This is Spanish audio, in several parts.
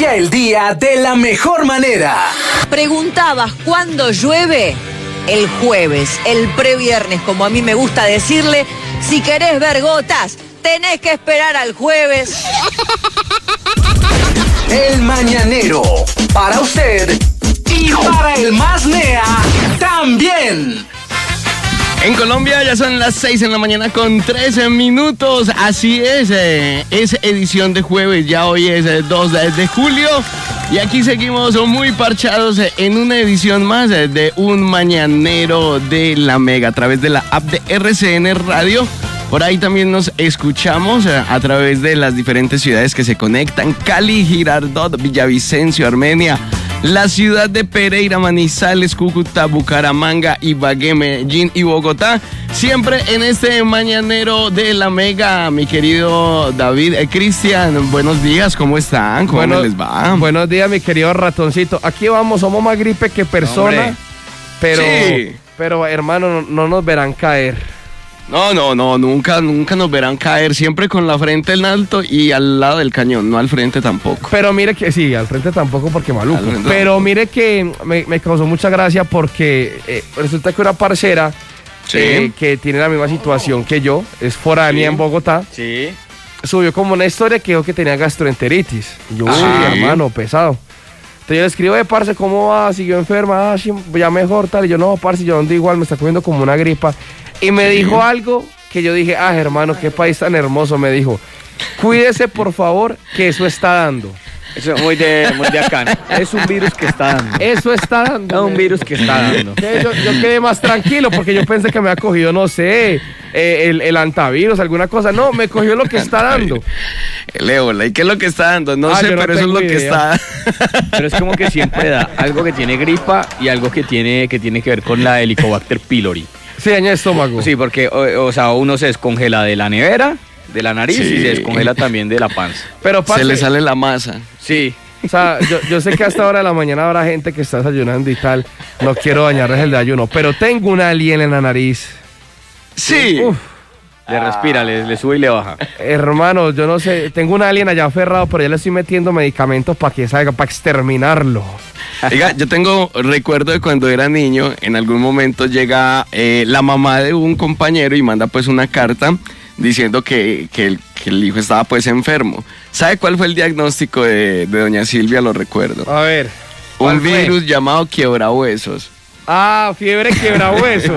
Inicia el día de la mejor manera. Preguntabas cuándo llueve. El jueves, el previernes, como a mí me gusta decirle. Si querés ver gotas, tenés que esperar al jueves. El Mañanero, para usted y para el más nea también. En Colombia ya son las 6 en la mañana con 13 minutos. Así es edición de jueves. Ya hoy es 2 de julio. Y aquí seguimos muy parchados en una edición más de Un Mañanero de la Mega a través de la app de RCN Radio. Por ahí también nos escuchamos a través de las diferentes ciudades que se conectan. Cali, Girardot, Villavicencio, Armenia, la ciudad de Pereira, Manizales, Cúcuta, Bucaramanga, Ibagué, Medellín y Bogotá. Siempre en este Mañanero de la Mega, mi querido David. Cristian, buenos días, ¿cómo están? ¿Cómo les va? Buenos días, mi querido ratoncito. Aquí vamos, somos más gripe que persona, pero hermano, no nos verán caer. No, nunca nos verán caer, siempre con la frente en alto y al lado del cañón, no al frente tampoco. Pero mire que, sí, al frente tampoco porque maluco. Pero mire que me causó mucha gracia porque resulta que una parcera que tiene la misma situación que yo, es foránea en Bogotá, subió como una historia que dijo que tenía gastroenteritis. Y yo, hermano, pesado. Entonces yo le escribo, parce, ¿cómo va? ¿Siguió enferma? Sí, ya mejor, tal. Y yo, no, parce, yo ando igual, me está comiendo como una gripa. Y me dijo algo que yo dije, hermano, qué país tan hermoso. Me dijo, cuídese, por favor, que eso está dando. Eso es muy de acá, ¿no? Es un virus que está dando. Eso está dando. Es un virus que está dando. Yo quedé más tranquilo porque yo pensé que me había cogido, no sé, el antivirus, alguna cosa. No, me cogió lo que está dando. El ébola, ¿y qué es lo que está dando? No sé, pero eso es lo que está. Pero es como que siempre da algo que tiene gripa y algo que tiene que ver con la Helicobacter pylori. Sí, daña el estómago. Sí, porque, o sea, uno se descongela de la nevera, de la nariz, y se descongela también de la panza. Pero se le sale la masa. Sí. O sea, yo sé que hasta ahora de la mañana habrá gente que está desayunando y tal. No quiero dañarles el desayuno, pero tengo un alien en la nariz. Sí. Uf. Le respira, le sube y le baja. Hermano, yo no sé, tengo un alien allá aferrado, pero ya le estoy metiendo medicamentos para que salga, para exterminarlo. Oiga, yo tengo recuerdo de cuando era niño, en algún momento llega la mamá de un compañero y manda pues una carta diciendo que el hijo estaba pues enfermo. ¿Sabe cuál fue el diagnóstico de doña Silvia? Lo recuerdo. A ver. Un virus llamado quiebrahuesos. Fiebre quiebrahuesos.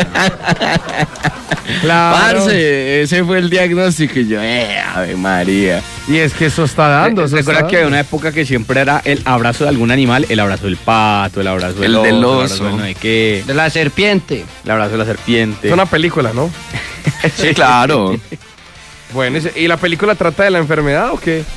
Claro. Parce, ese fue el diagnóstico y yo, Ave María. Y es que eso está dando. Recuerda que había una época que siempre era el abrazo de algún animal, el abrazo del pato, el abrazo del oso, el abrazo de no sé qué. De la serpiente. El abrazo de la serpiente. Es una película, ¿no? Sí, claro. Bueno, ¿y la película trata de la enfermedad o qué?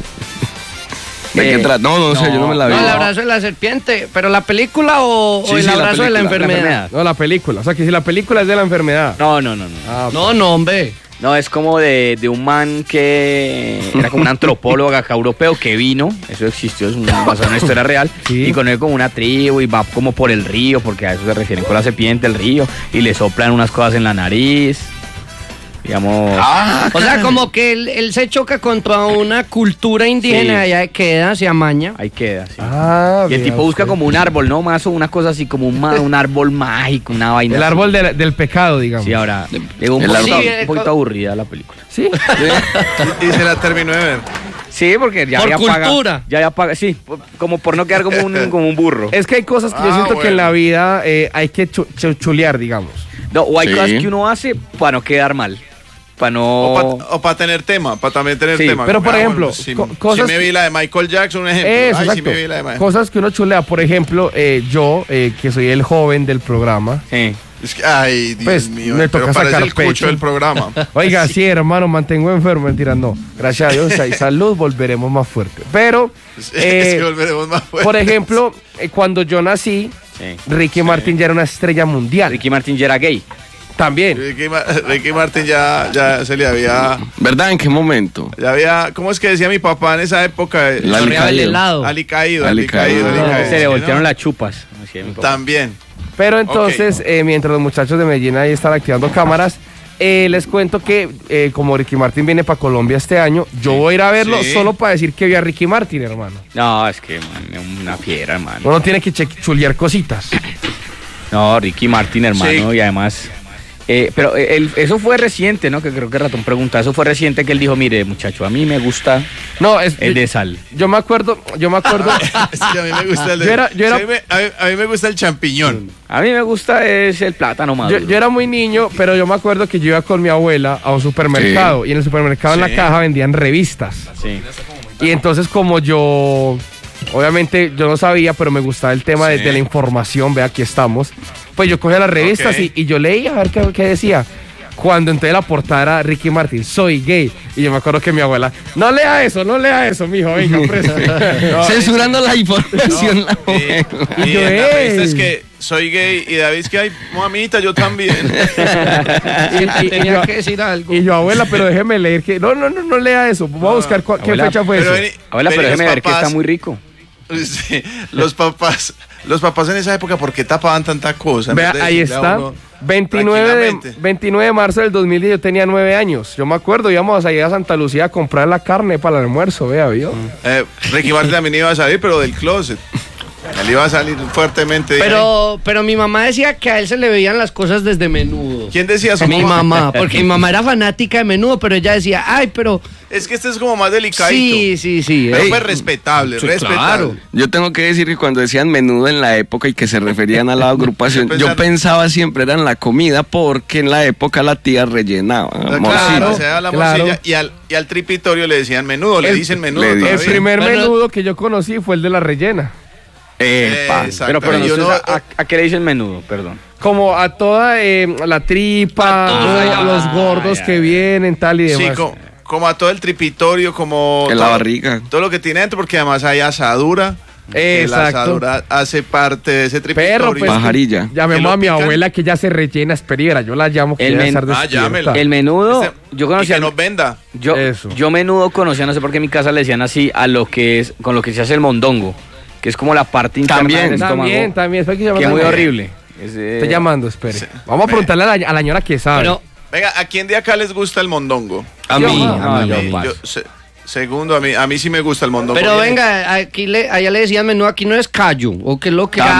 ¿De qué trata? No sé, yo no me la vi. No, el abrazo de la serpiente, pero la película o el abrazo de la enfermedad. No, la película. O sea, que si la película es de la enfermedad. No. No, hombre. No, es como de un man que era como un antropólogo acá europeo que vino, eso existió, es basado en una historia real, y con él como una tribu y va como por el río, porque a eso se refieren con la serpiente, el río, y le soplan unas cosas en la nariz. Digamos. O sea, como que él se choca contra una cultura indígena y ahí queda, se amaña. Ahí queda, sí. Y el tipo busca como un árbol, ¿no? Más o una cosa así como un árbol mágico, una vaina. El árbol del pecado, digamos. Sí, ahora. Un poquito aburrida la película. ¿Sí? Y se la terminó de ver. Sí, porque ya por había cultura. Ya había pagado, sí, como por no quedar como un burro. Es que hay cosas que yo siento que en la vida hay que chulear, digamos. No, o hay cosas que uno hace para no quedar mal. Para no... O para tener tema, para también tener tema. Pero por ejemplo, cosas... Si me vi la de Michael Jackson, un ejemplo. Sí me vi la de Michael. Cosas que uno chulea. Por ejemplo, yo, que soy el joven del programa. Sí. Es que, ay, Dios pues, mío. Me toca pero sacar el cucho del programa. Oiga, sí, hermano, mantengo enfermo. Mentira, no. Gracias a Dios y salud, volveremos más fuerte. Pero, es que volveremos más fuerte. Por ejemplo, cuando yo nací, Ricky Martin ya era una estrella mundial. Ricky Martin ya era gay. También. Ricky Martin ya se le había... ¿Verdad? ¿En qué momento? Ya había... ¿Cómo es que decía mi papá en esa época? Alicaído. Se le voltearon las chupas. También. Pero entonces, mientras los muchachos de Medellín ahí están activando cámaras, les cuento que como Ricky Martin viene para Colombia este año, yo voy a ir a verlo solo para decir que vi a Ricky Martin, hermano. No, es que, man, una fiera, hermano. Uno tiene que chulear cositas. No, Ricky Martin, hermano, y además... pero eso fue reciente, ¿no? Que creo que Ratón pregunta, eso fue reciente que él dijo, mire, muchacho, a mí me gusta el de sal. Yo me acuerdo. Es que a mí me gusta el de... a mí me gusta el champiñón. A mí me gusta es el plátano maduro. Yo era muy niño, pero yo me acuerdo que yo iba con mi abuela a un supermercado y en el supermercado en la caja vendían revistas. Sí. Y entonces como yo... Obviamente yo no sabía, pero me gustaba el tema de la información, ve, aquí estamos. Pues yo cogía las revistas y yo leía a ver qué decía. Cuando entonces la portada era Ricky Martin, soy gay. Y yo me acuerdo que mi abuela, no lea eso, mijo, venga, preso. Censurando la información. Y yo, es que soy gay y David es que hay mamita, yo también. Tenía que decir algo. Y yo, abuela, pero déjeme leer que no lea eso. Vamos a buscar qué fecha fue eso. Abuela, pero déjeme ver que está muy rico. Sí, los papás en esa época, ¿por qué tapaban tanta cosa? Vea, ahí está. 29 de marzo del 2010, yo tenía 9 años. Yo me acuerdo, íbamos a ir a Santa Lucía a comprar la carne para el almuerzo, vea, ¿vio? Ricky Martin también iba a salir, pero del closet. Él iba a salir fuertemente. Pero mi mamá decía que a él se le veían las cosas desde Menudo. ¿Quién decía eso? Mi mamá, porque mi mamá era fanática de Menudo, pero ella decía, ay, pero... Es que este es como más delicadito. Sí. Pero fue respetable, Claro. Yo tengo que decir que cuando decían Menudo en la época y que se referían a la agrupación, yo pensaba siempre era en la comida, porque en la época la tía rellenaba. Claro, se daba la morcilla y al tripitorio le decían Menudo, le dicen Menudo. El primer Menudo que yo conocí fue el de la rellena. Pero ¿a qué le dicen Menudo? Perdón. Como a toda la tripa, los gordos que vienen, tal y demás. Sí, como a todo el tripitorio, como... En la barriga. Todo lo que tiene dentro, porque además hay asadura. Exacto. La asadura hace parte de ese tripitorio. Pero pues, pajarilla. Llamemos a mi abuela que ya se rellena, espera, yo la llamo que el menudo, yo conocía... que nos venda. Yo menudo conocía, no sé por qué en mi casa le decían así, a lo que es, con lo que se hace el mondongo, que es como la parte interna del estómago. También, que es muy horrible. Estoy llamando, espere. Sí. Vamos a preguntarle a la señora que sabe. Pero, venga, ¿a quién de acá les gusta el mondongo? A mí. Segundo, a mí sí me gusta el mondongo. Pero venga, allá le decían menudo, aquí no es callo, o qué es lo que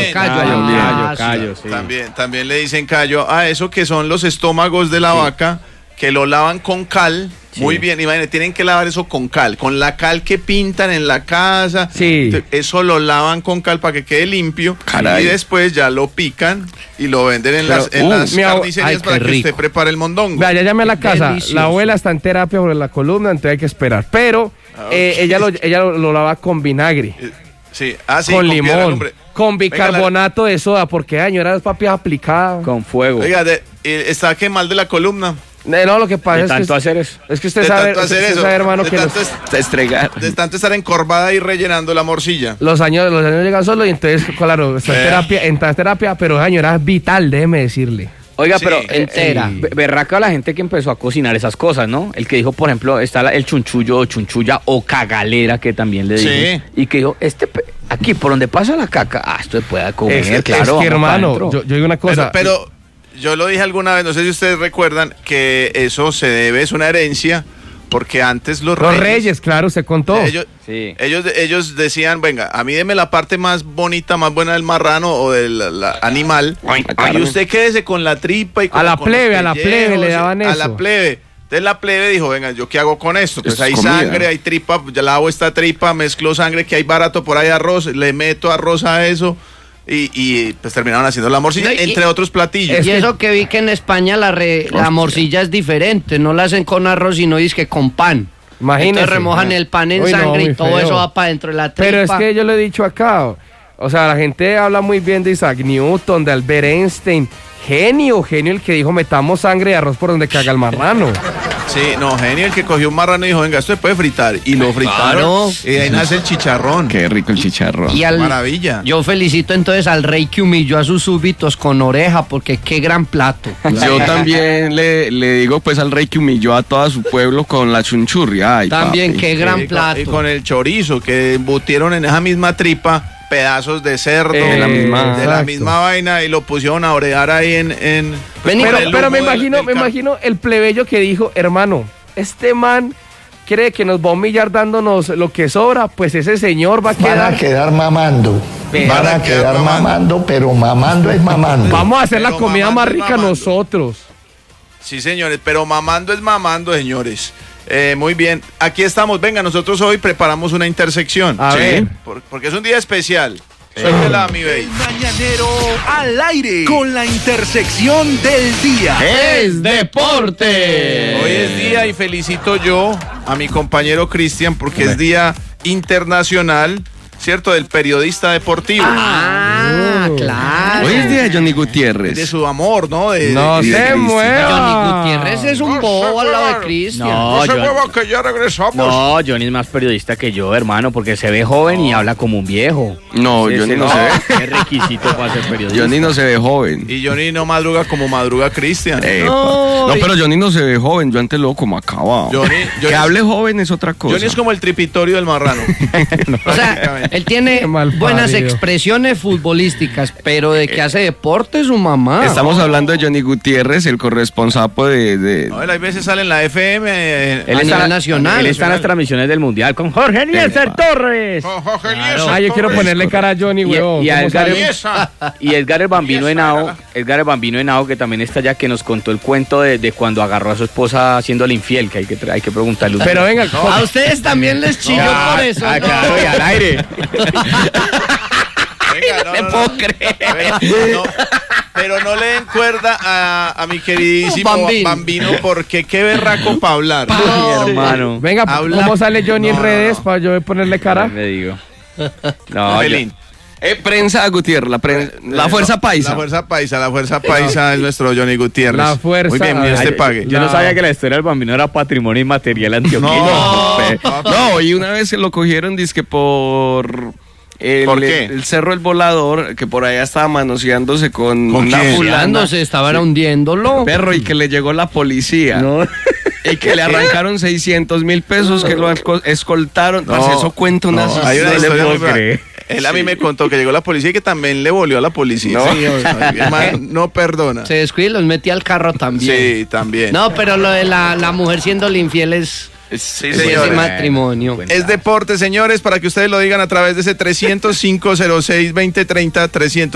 callo, sí. También le dicen callo a eso que son los estómagos de la vaca, que lo lavan con cal. Sí. Muy bien, imagínate, tienen que lavar eso con cal, con la cal que pintan en la casa. Sí. Eso lo lavan con cal para que quede limpio. Caray. Y después ya lo pican y lo venden en las carnicerías para que usted prepare el mondongo. Vea, ya llamé a la casa. Delicioso. La abuela está en terapia por la columna, entonces hay que esperar. Pero ella lo lava con vinagre. Sí, con limón. Con bicarbonato de soda, porque señora, las papias aplicadas. Con fuego. Oiga, está que mal de la columna. No, lo que pasa es que hacer eso. Es que usted sabe, hermano, que de tanto estar encorvada y rellenando la morcilla. Los años llegan solo y entonces, claro, está en terapia, pero señora, es vital, déjeme decirle. Oiga, pero entera. Berraca la gente que empezó a cocinar esas cosas, ¿no? El que dijo, por ejemplo, está el chunchullo o chunchulla o cagalera, que también le dije. Y que dijo, aquí por donde pasa la caca, esto se puede comer, claro. Es que, hermano, yo digo una cosa. Pero yo lo dije alguna vez, no sé si ustedes recuerdan, que eso es una herencia, porque antes los reyes, claro, se contó. Ellos decían, venga, a mí deme la parte más bonita, más buena del marrano o del animal, y usted quédese con la tripa y con a la plebe le daban eso. A la plebe. Entonces la plebe dijo, venga, ¿yo qué hago con esto? Pues hay comida. Sangre, hay tripa, ya lavo esta tripa, mezclo sangre, que hay barato por ahí arroz, le meto arroz a eso. Y pues terminaron haciendo la morcilla, entre otros platillos. Y eso que vi que en España la morcilla es diferente, no la hacen con arroz, sino que con pan. Imagínese. Entonces remojan el pan en sangre y todo eso va para dentro de la tripa. Pero es que yo le he dicho acá, o sea, la gente habla muy bien de Isaac Newton, de Albert Einstein. Genio el que dijo metamos sangre y arroz por donde caga el marrano. Sí, genio el que cogió un marrano y dijo, venga, esto se puede fritar. Y lo fritaron. Y ahí nace el chicharrón. Qué rico el chicharrón. Maravilla. Yo felicito entonces al rey que humilló a sus súbditos con oreja, porque qué gran plato. Yo también le digo pues al rey que humilló a todo su pueblo con la chunchurria. También, qué gran plato. Y con el chorizo que embutieron en esa misma tripa. pedazos de cerdo de la misma vaina y lo pusieron a orear ahí en pero me imagino el plebeyo que dijo, hermano, este man cree que nos va a humillar dándonos lo que sobra, pues ese señor va a quedar... Van a quedar mamando. Van a quedar mamando, pero mamando es mamando. Vamos a hacer la comida más rica nosotros. Sí, señores, pero mamando es mamando, señores. Muy bien, aquí estamos. Venga, nosotros hoy preparamos una intersección. A ver. Porque es un día especial. Suéltela, mi baby. El mañanero al aire con la intersección del día. ¡Es deporte! Hoy es día y felicito yo a mi compañero Cristian porque es día internacional, ¿cierto? Del periodista deportivo. Claro. Hoy es día de Johnny Gutiérrez. De su amor, ¿no? No se mueva. Johnny Gutiérrez es un bobo al lado de Cristian. No se mueva que ya regresamos. No, Johnny es más periodista que yo, hermano, porque se ve joven y habla como un viejo. No, Johnny no se ve. ¿Qué requisito para ser periodista? Johnny no se ve joven. Y Johnny no madruga como madruga Cristian. No, pero Johnny no se ve joven. Yo antes lo como acaba. Que hable joven es otra cosa. Johnny es como el tripitorio del marrano. O sea, él tiene buenas expresiones futbolísticas, pero de que hace deporte su mamá. Estamos hablando de Johnny Gutiérrez, el corresponsal de... No, él a veces sale en la FM. Él está nacional. Él está en las transmisiones del Mundial con Jorge Eliezer Torres. Con Jorge Eliezer Ah, yo quiero ponerle cara a Johnny, huevón. Y Edgar el Bambino Henao, que también está allá, que nos contó el cuento de cuando agarró a su esposa haciéndole infiel, que hay que preguntarle. Pero venga, a ustedes también les chilló por eso. Claro, y al aire. Venga, no, te puedo creer. Pero no le den cuerda a mi queridísimo Bambino, porque qué berraco para hablar. Mi hermano. Venga, ¿cómo sale Johnny en redes para yo ponerle cara? Me digo. No, prensa Gutiérrez, la Fuerza Paisa. La Fuerza Paisa es nuestro Johnny Gutiérrez. La Fuerza. Muy bien, este pague. Yo no sabía que la historia del Bambino era patrimonio inmaterial antioqueño. No, y una vez se lo cogieron dizque por... ¿Por qué? El Cerro El Volador, que por allá estaba manoseándose con una fulana. Estaba hundiéndolo. Perro, y que le llegó la policía. No. Y que le arrancaron 600,000 pesos, que lo escoltaron. Eso cuenta una hay una historia muy puedo creer. Él a mí me contó que llegó la policía y que también le volvió a la policía. No perdona. Se descuida y los metí al carro también. Sí, también. No, pero lo de la mujer siendo infiel es... Sí, ese matrimonio. Es deporte, señores, para que ustedes lo digan a través de ese 305-06-2030,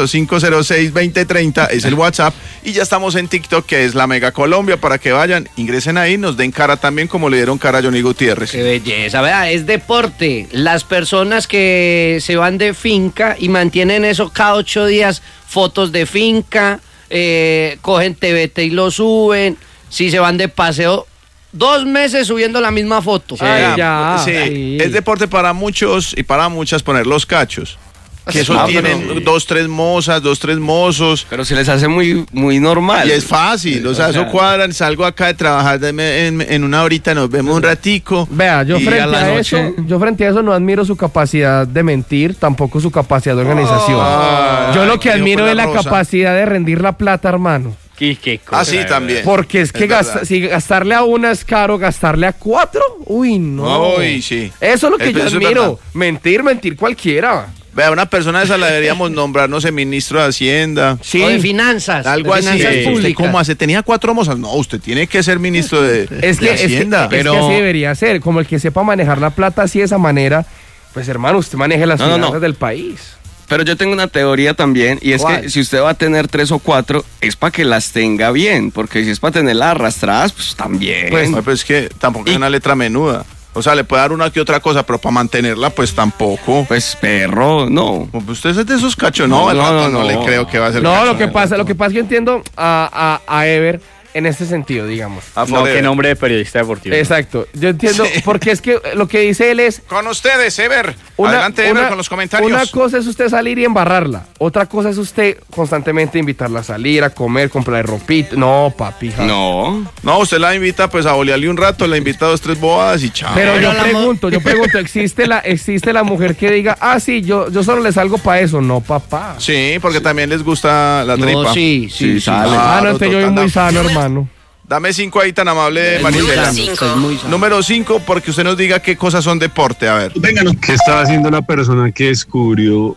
305-06-2030 es el WhatsApp, y ya estamos en TikTok, que es la Mega Colombia, para que vayan, ingresen ahí, nos den cara también como le dieron cara a Johnny Gutiérrez. Qué belleza, ¿verdad? Es deporte. Las personas que se van de finca y mantienen eso cada 8 días, fotos de finca, cogen TBT y lo suben, si se van de paseo, 2 meses subiendo la misma foto. Sí, es deporte para muchos y para muchas poner los cachos. Que eso tienen 2, 3 mozas, 2, 3 mozos. Pero se les hace muy, muy normal. Y es fácil, o sea, eso cuadran, salgo acá de trabajar en una horita, nos vemos un ratico. Vea, yo frente a eso no admiro su capacidad de mentir, tampoco su capacidad de organización. Yo lo que admiro es la capacidad de rendir la plata, hermano. ¿Qué cosa? Sí, también. Porque es que si gastarle a una es caro, gastarle a 4, uy, no. Uy, sí. Eso es lo que yo admiro. Mentir cualquiera. Vea, una persona de esa la deberíamos nombrar, no sé, ministro de Hacienda. Sí. O de finanzas. Algo así. ¿Usted cómo hace? ¿Tenía 4 mozas? No, usted tiene que ser ministro de Hacienda. Es que así debería ser. Como el que sepa manejar la plata así de esa manera, pues hermano, usted maneje las finanzas del país. Pero yo tengo una teoría también, y es que si usted va a tener 3 o 4, es para que las tenga bien, porque si es para tenerlas arrastradas, pues también. Pues es que tampoco es una letra menuda. O sea, le puede dar una que otra cosa, pero para mantenerla, pues tampoco. Pues perro, no. Pues usted es de esos cachos, no le creo que va a ser. No, lo que pasa es que yo entiendo a Ever en este sentido, digamos. No, qué nombre de periodista deportivo. Exacto, yo entiendo, porque es que lo que dice él es... Con ustedes, Ever. Adelante, Ever, con los comentarios. Una cosa es usted salir y embarrarla. Otra cosa es usted constantemente invitarla a salir, a comer, comprar ropita. No, papi. No, usted la invita pues a bolearle un rato, la invita a 2, 3 bobadas y chao. Pero yo pregunto, ¿existe la mujer que diga, sí, yo solo le salgo para eso? No, papá. Sí, porque también les gusta la tripa. Sí, sale. No, yo soy muy sano, hermano. Dame 5 ahí tan amable, Marisela. Número 5, porque usted nos diga qué cosas son deporte, a ver. ¿Qué estaba haciendo la persona que descubrió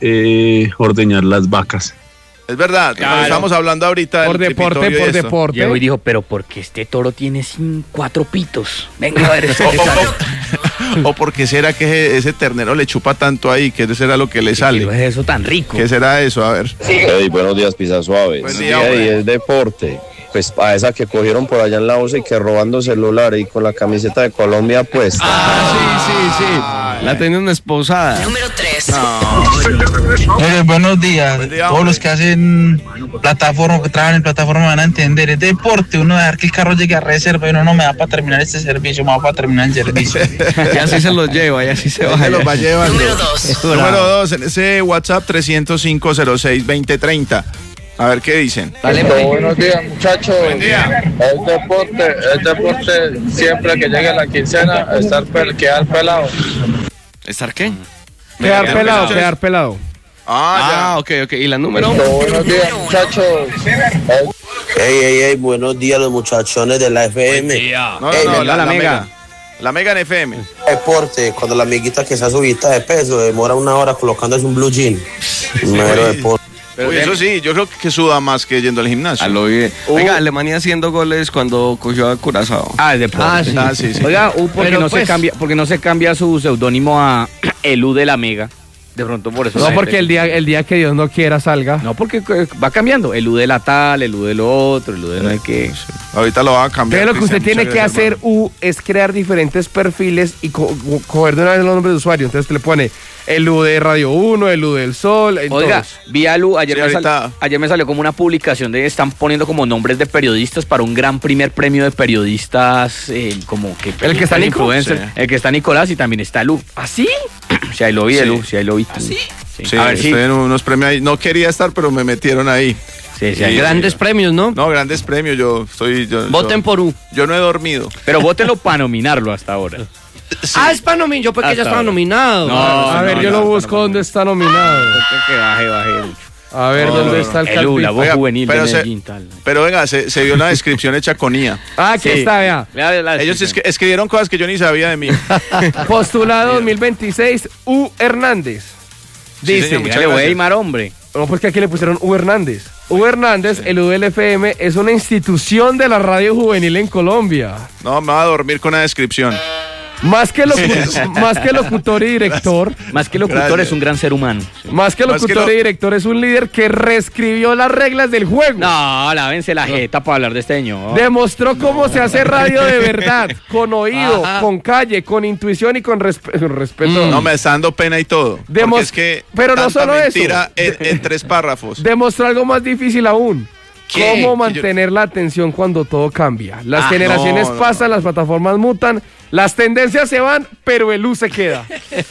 ordeñar las vacas. Es verdad, Claro. estamos hablando ahorita Por del deporte, tripitorio y por esto. deporte. Llegó y dijo, pero ¿por qué este toro tiene 4 pitos? Venga, a ver, O porque será que ese ternero le chupa tanto ahí, que eso será lo que le sale. ¿qué es eso tan rico? ¿Qué será eso? A ver. Hey, buenos días, Pizza Suaves. Buen día, hombre. Hey, es deporte. Pues a esa que cogieron por allá en la OCE y que robando celular y con la camiseta de Colombia puesta. Sí. La tienen esposada. Número 3. Buenos días. Buen día, Todos hombre. los que hacen plataforma, que trabajan en plataforma van a entender. Es deporte, uno dejar que el carro llegue a reserva y uno no me da para terminar este servicio, me va para terminar el servicio. Y así se los lleva, y así se Ahí va. se los va llevando. Número 2. Número 2, en ese WhatsApp 305-06-2030. A ver qué dicen. Buenos días, muchachos. Buen día. Es deporte siempre que llegue la quincena, quedar pelado. ¿Estar qué? Quedar pelado. Ah, Ok. ¿Y la número? Buenos días, muchachos. Hey, buenos días los muchachones de la FM. ya. No, Ey, la Mega. La Mega en FM. Deporte, cuando la amiguita que está subida de peso demora 1 hora colocándose un blue jean. Mero deporte. Uy, eso sí, yo creo que suda más que yendo al gimnasio. Al oír. Venga, Alemania haciendo goles cuando cogió a Curazao. Ah, es deporte. Sí. Oiga, ¿por qué Pero no pues- porque no se cambia su seudónimo a Elú de la Mega? De pronto por eso. No, la porque gente- el día que Dios no quiera salga. No, porque va cambiando. Elú de la tal, Elú del otro, Elú de no hay qué. Ahorita lo va a cambiar. Pero lo que usted Cristian, tiene muchas que gracias, hacer, es crear diferentes perfiles y coger de una vez los nombres de usuario. Entonces usted le pone el U de Radio 1, el U del Sol. Oiga, todos. vi a Lu, ayer, Sí, ahorita. ayer me salió como una publicación de están poniendo como nombres de periodistas para un gran primer premio de periodistas, como que ¿El que está Nico? influencer, Sí. el que está Nicolás y también está Lu. ¿Ah, sí? Si ahí lo vi, Sí. Lu, si ahí lo vi. ¿Sí? Sí, A ver si. estoy en unos premios ahí. No quería estar, pero me metieron ahí. Sí, ahí. Grandes premios, ¿no? No, grandes premios. Voten por U. Yo no he dormido. Pero vótenlo para nominarlo hasta ahora. Ah, es para nominar. Yo porque ya Hasta estaba ahora. nominado. No, A ver, yo lo busco donde está nominado. Que baje mucho. A ver, ¿dónde está el El U, la calpito? voz Oiga, juvenil de pero Medellín, tal. Pero venga, se vio una descripción hecha con IA. Ah, aquí Sí. está, vea. Ellos escribieron cosas que yo ni sabía de mí. Postulado 2026, U. Hernández. Sí, Dice, señor, muchas Ya le voy a gracias. Aymar, hombre. no, porque aquí le pusieron U. Hernández. U. Hernández, el U del FM, es una institución de la radio juvenil en Colombia. No, me va a dormir con la descripción. Más que locutor y director. Más que locutor Gracias. es un gran ser humano. Más que locutor y director, es un líder que reescribió las reglas del juego. No, lávense la jeta para hablar de este señor. Demostró cómo se hace radio de verdad, con oído, Ajá. con calle, con intuición y con respeto. No, me está dando pena y todo. Porque Demos- es que pero no tanta solo eso. mentira en 3 párrafos. Demostró algo más difícil aún. ¿Qué? Cómo mantener la atención cuando todo cambia. Las generaciones no. pasan, las plataformas mutan, las tendencias se van, pero el U se queda.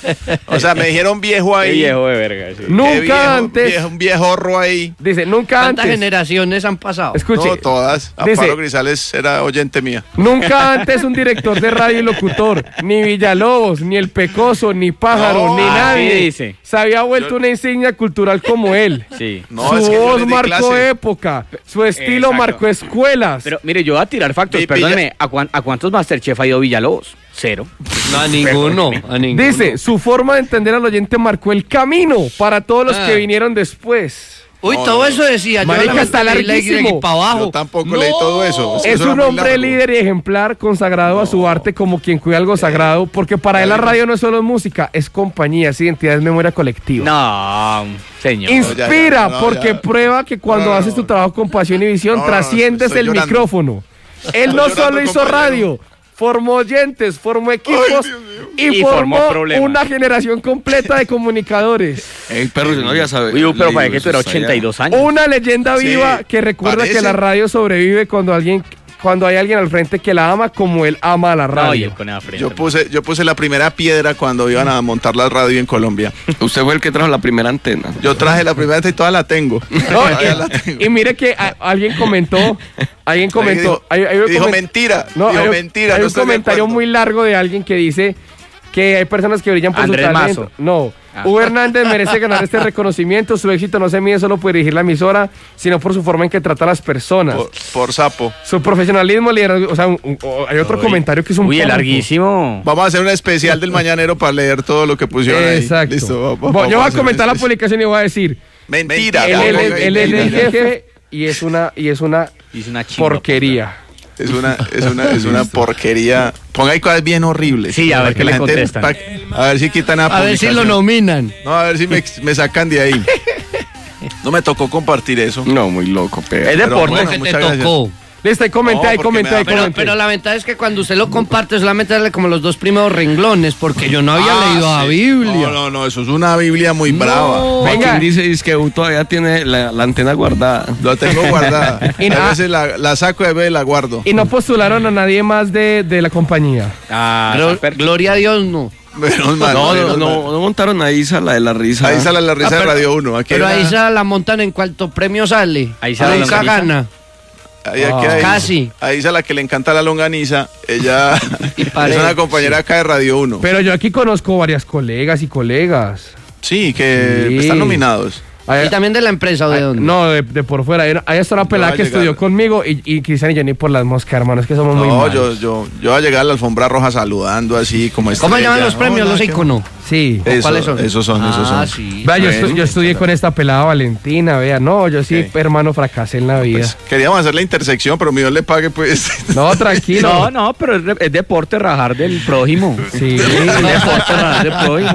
O sea, me dijeron viejo Qué ahí. viejo de verga. Sí. Qué Nunca viejo, antes. un viejorro ahí. Dice, nunca ¿Cuántas antes. generaciones han pasado? Escuche. No, todas. Dice- Amparo Grisales era oyente mía. Nunca antes un director de radio y locutor, ni Villalobos, ni El Pecoso, ni Pájaro, No, ni así nadie dice. se había vuelto una insignia cultural como él. Sí. No, Su es que yo voz les di marcó clase. época, su estilo Exacto. marcó escuelas. Pero mire, yo voy a tirar factos. Vi- Perdóneme, ¿a cuántos Masterchef ha ido Villalobos? 0. No, a ninguno. A ninguno. Dice, su forma de entender al oyente marcó el camino para todos los que vinieron después. Uy, No, todo no. eso decía. Marica, yo está larguísimo. para abajo. Yo tampoco leí todo eso. Es Eso era un muy hombre largo. líder y ejemplar, consagrado a su arte como quien cuida algo sagrado, porque para él la radio no es solo música, es compañía, es identidad, es memoria colectiva. No, señor. Inspira, no, porque ya. prueba que cuando No, no, haces tu no. trabajo con pasión y visión, No, no, trasciendes estoy el llorando. micrófono. Él no llorando, solo hizo compañero. radio, formó oyentes, formó equipos y Y formó formó problemas. una generación completa de comunicadores. Ey, perro, si no, ya sabe. Uy, pero para que Libros, tú eras está allá. 82 años. Una leyenda Sí, viva que recuerda parece. que la radio sobrevive cuando hay alguien al frente que la ama como él ama a la No, y radio. él con esa frente. Yo puse la primera piedra cuando iban a montar la radio en Colombia. Usted fue el que trajo la primera antena. Yo traje la primera y toda la tengo. No, Todavía la tengo. y mire que alguien comentó, Dijo, hay un dijo comen- mentira. No, dijo hay, mentira. hay no un estoy de comentario acuerdo. muy largo de alguien que dice, que hay personas que brillan por Andrés su talento. Mazo. No. Hugo Hernández merece ganar este reconocimiento. Su éxito no se mide solo por dirigir la emisora, sino por su forma en que trata a las personas. Por sapo. Su profesionalismo, liderazgo. O sea, hay otro comentario que es un Uy, párrafo. larguísimo. Vamos a hacer un especial del Mañanero para leer todo lo que pusieron ahí. Exacto. Listo. Yo voy a comentar la publicación y voy a decir. Mentira. Él es el jefe y es una porquería. Es una porquería. Ponga ahí cosas bien horribles. Sí, a ver qué le contestan. A ver si quitan A ver si lo nominan. No, a ver si me sacan de ahí. No me tocó compartir eso. No, muy loco, pero. Es deporte. Bueno, que te muchas gracias. tocó. Listo, ahí comenté. Pero la ventaja es que cuando usted lo comparte solamente darle como los 2 primeros renglones, porque yo no había leído la Biblia. No, eso es una Biblia muy brava. Venga, dice que todavía tiene la antena guardada. La tengo guardada. A veces la saco y la guardo. Y no postularon a nadie más de la compañía. Gloria a Dios, no. Menos mal, No montaron a Isa, la de la risa. Ahí sale la risa de Radio 1. Aquí Pero ahí la montan en cuánto premio sale. Ahí sale nunca la gana. Casi. Ahí a la que le encanta la longaniza, ella es una compañera acá de Radio 1. Pero yo aquí conozco varias colegas y colegas. Sí, que están nominados. ¿Y también de la empresa o de dónde? No, de por fuera. Ahí está una pelada que estudió conmigo y Cristian y yo ni por las moscas, hermano. Es que somos muy malos. yo voy a llegar a la alfombra roja saludando así como ¿Cómo llaman los premios? Los iconos. Sí. ¿Cuáles son? Esos son. Sí. Vea, yo estudié con esta pelada Valentina, vea. No, yo sí, hermano, fracasé en la vida. Pues, queríamos hacer la intersección, pero mi Dios le pague, pues. No, tranquilo. No, pero es deporte rajar del prójimo. Sí. Es deporte rajar del prójimo.